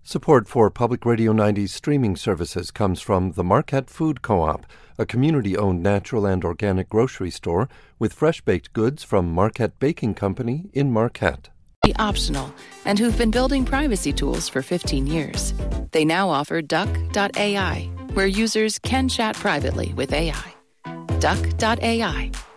Support for Public Radio 90's streaming services comes from the Marquette Food Co-op, a community-owned natural and organic grocery store with fresh-baked goods from Marquette Baking Company in Marquette. Optional, and who've been building privacy tools for 15 years. They now offer Duck.ai, where users can chat privately with AI. Duck.ai.